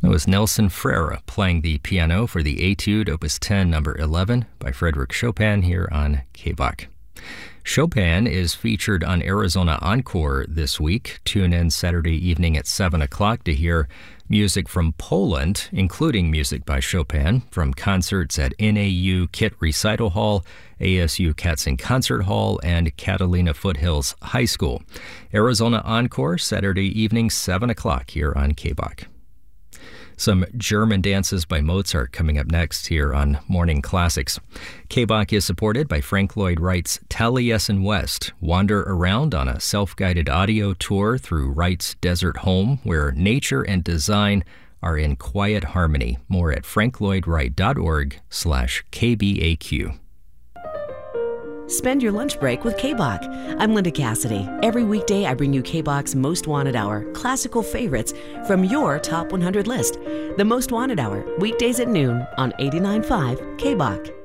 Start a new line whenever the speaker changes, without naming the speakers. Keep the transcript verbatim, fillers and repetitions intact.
That was Nelson Frera playing the piano for the Etude Opus ten number eleven by Frédéric Chopin here on K B O C. Chopin is featured on Arizona Encore this week. Tune in Saturday evening at seven o'clock to hear music from Poland, including music by Chopin, from concerts at N A U Kit Recital Hall, A S U Katzen Concert Hall, and Catalina Foothills High School. Arizona Encore, Saturday evening, seven o'clock here on K B O C. Some German dances by Mozart coming up next here on Morning Classics. K B O C is supported by Frank Lloyd Wright's Taliesin West. Wander around on a self-guided audio tour through Wright's desert home, where nature and design are in quiet harmony. More at franklloydwright.org slash KBAQ.
Spend your lunch break with K B O C. I'm Linda Cassidy. Every weekday, I bring you K B O C's Most Wanted Hour, classical favorites from your top one hundred list. The Most Wanted Hour, weekdays at noon on eighty-nine point five K B O C.